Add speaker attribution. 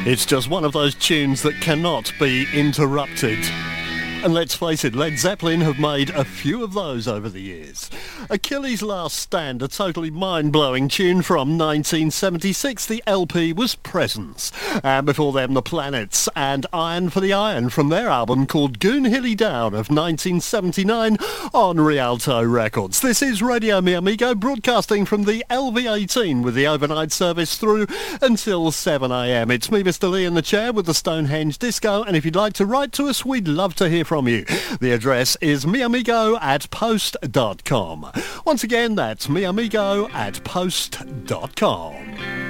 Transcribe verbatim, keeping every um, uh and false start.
Speaker 1: It's just one of those tunes that cannot be interrupted. And let's face it, Led Zeppelin have made a few of those over the years. Achilles' Last Stand, a totally mind-blowing tune from nineteen seventy-six. The L P was Presence. And before them, The Planets and Iron for the Iron from their album called Goonhilly Down of nineteen seventy-nine on Rialto Records. This is Radio Mi Amigo, broadcasting from the L V eighteen with the overnight service through until seven a m. It's me, Mister Lee, in the chair with the Stonehenge Disco, and if you'd like to write to us, we'd love to hear from from you. The address is miamigo at post dot com. Once again, that's miamigo at post dot com.